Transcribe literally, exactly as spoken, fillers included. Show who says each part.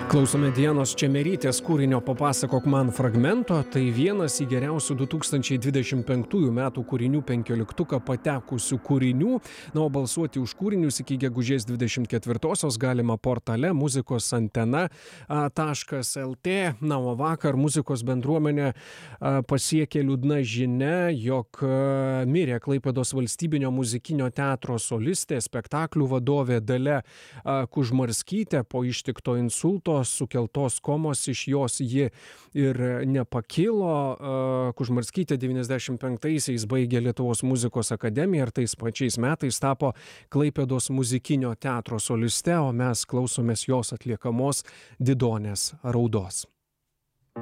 Speaker 1: Klausome Dianos Čemerytės kūrinio Papasakok man fragmento. Tai vienas į geriausių du tūkstančiai dvidešimt penktųjų metų kūrinių penkioliktuką patekusių kūrinių. Na, o balsuoti už kūrinius iki gegužės dvidešimt ketvirtosios galima portale muzikos antena taškas lt. Na, o vakar muzikos bendruomenė pasiekė liūdna žinia, jog mirė Klaipėdos valstybinio muzikinio teatro solistė, spektaklių vadovė Dalia Kužmarskytė po ištikto insulto, sukeltos komos, iš jos ji ir nepakilo. Kužmarskytė devyniasdešimt penktaisiais baigė Lietuvos muzikos akademiją ir tais pačiais metais tapo Klaipėdos muzikinio teatro soliste, o mes klausomės jos atliekamos Didonės raudos.